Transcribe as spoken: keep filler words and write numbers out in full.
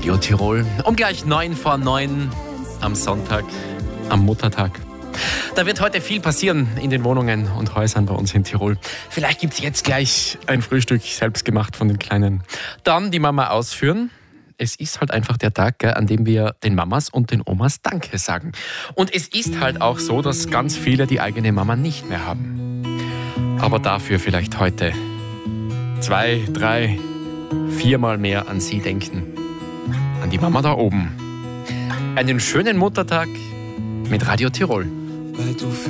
Radio Tirol. Um gleich neun vor neun am Sonntag, am Muttertag. Da wird heute viel passieren in den Wohnungen und Häusern bei uns in Tirol. Vielleicht gibt es jetzt gleich ein Frühstück selbst gemacht von den Kleinen. Dann die Mama ausführen. Es ist halt einfach der Tag, gell, an dem wir den Mamas und den Omas Danke sagen. Und es ist halt auch so, dass ganz viele die eigene Mama nicht mehr haben. Aber dafür vielleicht heute zwei, drei, viermal mehr an sie denken. An die Mama da oben. Einen schönen Muttertag mit Radio Tirol. Weil du für